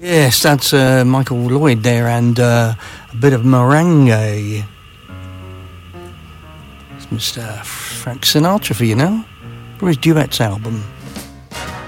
Yes, that's Michael Lloyd there, and a bit of merengue. It's Mr. Frank Sinatra for you now, for his duets album.